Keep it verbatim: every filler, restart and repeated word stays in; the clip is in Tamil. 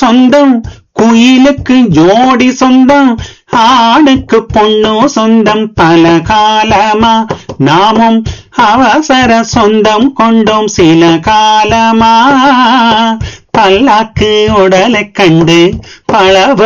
சொந்தம், குயிலுக்கு ஜோடி சொந்தம், ஆணுக்கு பொண்ணு சொந்தம். பல காலமா நாமும் அவசர சொந்தம் கொண்டோம் சில காலமா. பல்லாக்கு உடலை கண்டு பல